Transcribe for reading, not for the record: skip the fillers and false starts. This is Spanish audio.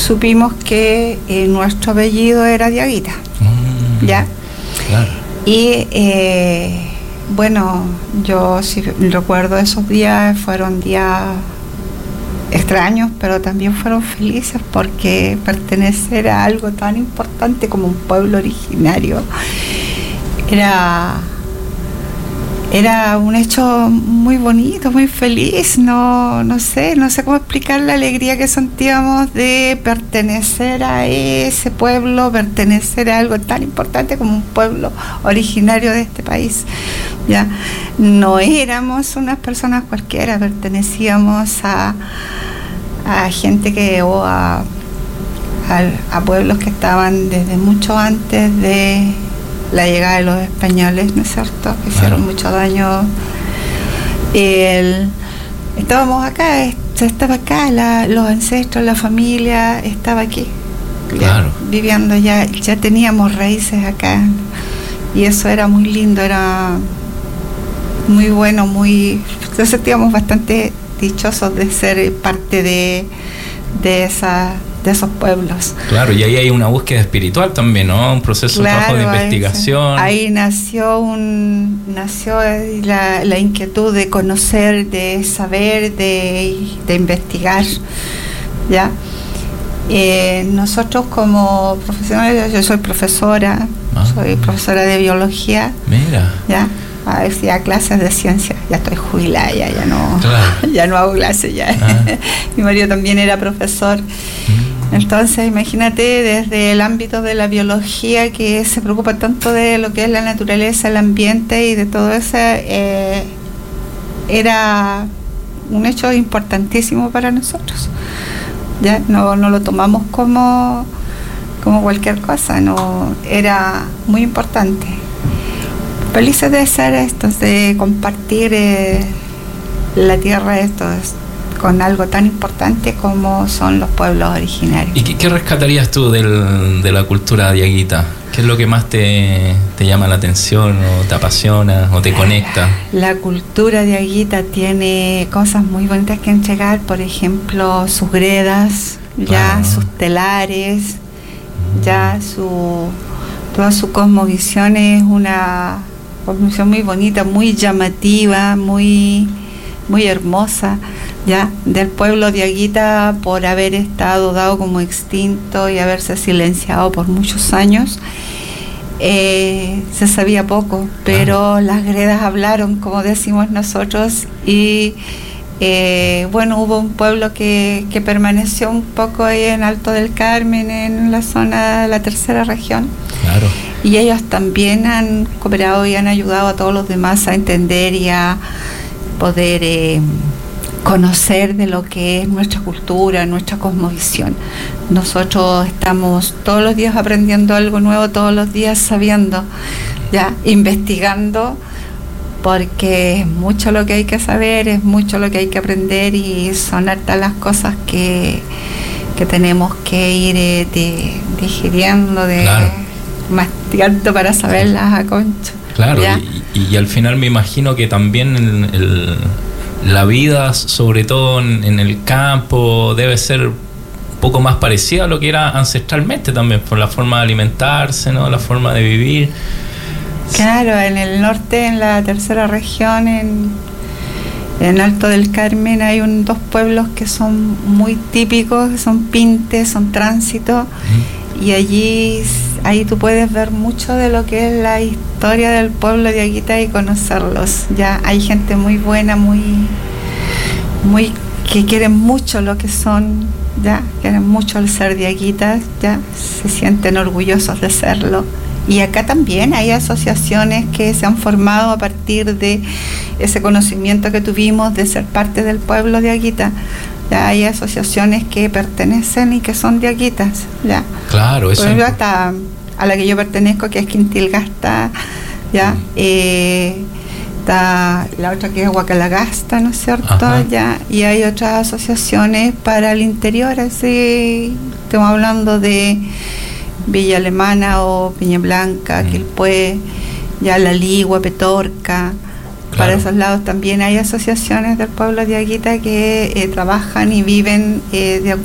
supimos que nuestro apellido era Diaguita. ¿Ya? Claro. Y bueno, yo sí recuerdo esos días, fueron días extraños, pero también fueron felices, porque pertenecer a algo tan importante como un pueblo originario era un hecho muy bonito, muy feliz. No sé cómo explicar la alegría que sentíamos de pertenecer a ese pueblo, pertenecer a algo tan importante como un pueblo originario de este país. Ya no éramos unas personas cualquiera, pertenecíamos a gente o a pueblos que estaban desde mucho antes de la llegada de los españoles, ¿no es cierto? Que hicieron mucho daño. Estábamos acá, estaba acá, los ancestros, la familia estaba aquí, claro, viviendo ya teníamos raíces acá, y eso era muy lindo, era muy bueno, nos sentíamos bastante dichosos de ser parte de esos pueblos. Claro, y ahí hay una búsqueda espiritual también, ¿no? Un proceso de trabajo de investigación. Ahí nació la inquietud de conocer, de saber, de investigar, ¿ya? Nosotros como profesionales, yo soy profesora, soy profesora de biología. Mira. ¿Ya? Hacía clases de ciencia, ya estoy jubilada, ya no, claro. Ya no hago clases ya. Mi marido también era profesor. Entonces, imagínate, desde el ámbito de la biología, que se preocupa tanto de lo que es la naturaleza, el ambiente y de todo eso, era un hecho importantísimo para nosotros. Ya no lo tomamos como cualquier cosa, no, era muy importante. Felices de hacer esto, de compartir la tierra, con algo tan importante como son los pueblos originarios. ¿Y qué rescatarías tú de la cultura diaguita? ¿Qué es lo que más te llama la atención, o te apasiona, o te conecta? La cultura diaguita tiene cosas muy bonitas que entregar, por ejemplo, sus gredas, ya sus telares, ya toda su cosmovisión es una cosmovisión muy bonita, muy llamativa, muy hermosa, ya, del pueblo diaguita, por haber estado dado como extinto y haberse silenciado por muchos años. Se sabía poco, pero las gredas hablaron, como decimos nosotros, y bueno, hubo un pueblo que permaneció un poco ahí en Alto del Carmen, en la zona de la tercera región. Claro. Y ellos también han cooperado y han ayudado a todos los demás a entender y a poder conocer de lo que es nuestra cultura, nuestra cosmovisión. Nosotros estamos todos los días aprendiendo algo nuevo, todos los días sabiendo, ya, investigando, porque es mucho lo que hay que saber, es mucho lo que hay que aprender, y son hartas las cosas que tenemos que ir digiriendo, masticando para saberlas a concho. Claro, y al final me imagino que también la vida, sobre todo en el campo, debe ser un poco más parecida a lo que era ancestralmente también, por la forma de alimentarse, ¿no? La forma de vivir. Claro, en el norte, en la tercera región, en Alto del Carmen, hay dos pueblos que son muy típicos, que son Pinte, son Tránsito, y ahí tú puedes ver mucho de lo que es la historia del pueblo diaguita y conocerlos. Ya hay gente muy buena, muy que quieren mucho lo que son, ya quieren mucho el ser diaguitas, ya se sienten orgullosos de serlo. Y acá también hay asociaciones que se han formado a partir de ese conocimiento que tuvimos de ser parte del pueblo diaguita. Ya hay asociaciones que pertenecen y que son diaguitas, ya. Claro, eso. Por ejemplo, hasta a la que yo pertenezco, que es Quintilgasta, ya. Está la otra que es Huacalagasta, ¿no es cierto? Ajá. Ya. Y hay otras asociaciones para el interior, así estamos hablando de Villa Alemana o Peña Blanca, Quilpué, ya La Ligua, Petorca. Claro. Para esos lados también hay asociaciones del pueblo diaguita que trabajan y viven de